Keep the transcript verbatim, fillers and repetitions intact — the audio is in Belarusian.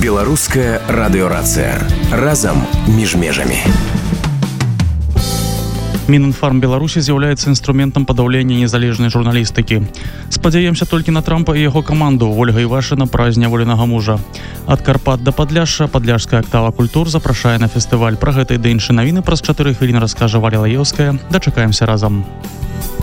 Беларуская радыёрацыя. Разам між межамі. Мінінфарм Беларусі з'яўляецца інструментам падаўлення незалежнай журналістыкі. Спадзяемся толькі на Трампа і яго каманду. Ольга Івашына пра зняволенага мужа. Ад Карпат да Падляшша падляшская актава культур запрашае на фестываль. Пра гэта і да іншыя навіны праз чатыры хвіліны раскажа Валя Лаеўская. Дачакаемся разам.